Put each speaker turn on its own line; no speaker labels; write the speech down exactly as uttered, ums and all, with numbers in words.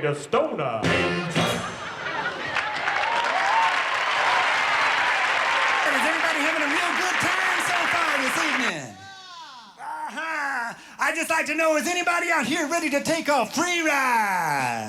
the stoner.
Is everybody having a real good time so far this evening? Uh-huh. I'd just like to know, is anybody out here ready to take a free ride?